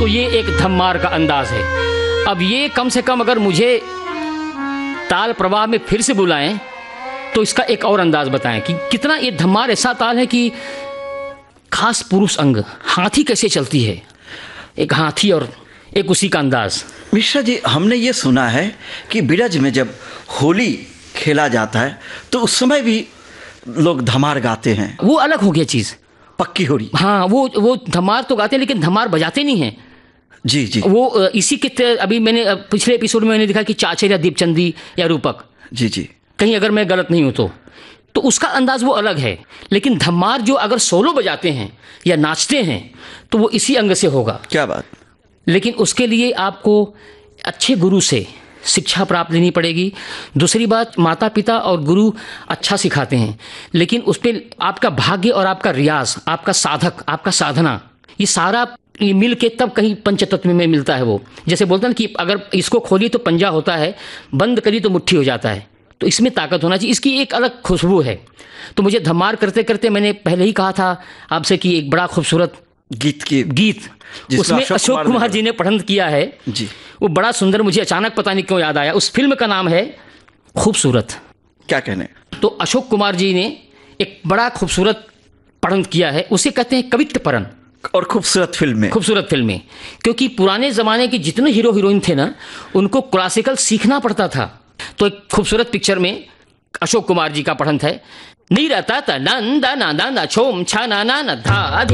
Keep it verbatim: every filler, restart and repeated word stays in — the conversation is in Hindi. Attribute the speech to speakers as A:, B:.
A: ये एक धम्मार का अंदाज है। अब ये कम से कम अगर मुझे ताल प्रवाह में फिर से बुलाएं तो इसका एक और अंदाज बताएं कि कितना ये धम्मार ऐसा ताल है कि खास पुरुष अंग, हाथी कैसे चलती है, एक हाथी और एक उसी का अंदाज।
B: मिश्रा जी, हमने ये सुना है कि बिरज में जब होली खेला जाता है तो उस समय भी लोग धमार गाते हैं।
A: वो अलग हो गया चीज़,
B: पक्की होली।
A: हाँ, वो वो धमार तो गाते हैं लेकिन धमार बजाते नहीं हैं।
B: जी जी।
A: वो इसी के अभी मैंने पिछले एपिसोड में मैंने देखा कि चाचर या दीपचंदी या रूपक,
B: जी जी,
A: कहीं अगर मैं गलत नहीं हूँ तो तो उसका अंदाज वो अलग है। लेकिन धमार जो अगर सोलो बजाते हैं या नाचते हैं तो वो इसी अंग से होगा।
B: क्या बात।
A: लेकिन उसके लिए आपको अच्छे गुरु से शिक्षा प्राप्त लेनी पड़ेगी। दूसरी बात, माता पिता और गुरु अच्छा सिखाते हैं, लेकिन उस पर आपका भाग्य और आपका रियाज, आपका साधक, आपका साधना, ये सारा मिल के तब कहीं पंचतत्व में मिलता है। वो जैसे बोलते हैं कि अगर इसको खोली तो पंजा होता है, बंद करी तो मुट्ठी हो जाता है। तो इसमें ताकत होना चाहिए, इसकी एक अलग खुशबू है। तो मुझे धमार करते करते मैंने पहले ही कहा था आपसे कि एक बड़ा खूबसूरत
B: गीत की
A: गीत उसमें अशोक, अशोक कुमार, कुमार जी ने पठन किया है
B: जी,
A: वो बड़ा सुंदर, मुझे अचानक पता नहीं क्यों याद आया। उस फिल्म का नाम है खूबसूरत।
B: क्या कहने।
A: तो अशोक कुमार जी ने एक बड़ा खूबसूरत पठन किया है, उसे कहते हैं कवित्व परन।
B: और खूबसूरत फिल्म में,
A: खूबसूरत फिल्म में, क्योंकि पुराने ज़माने के जितने हीरो हीरोइन थे ना, उनको क्लासिकल सीखना पड़ता था। तो एक खूबसूरत पिक्चर में अशोक कुमार जी का पठन है, नीरता नंदा ना छोम छा ना ना धा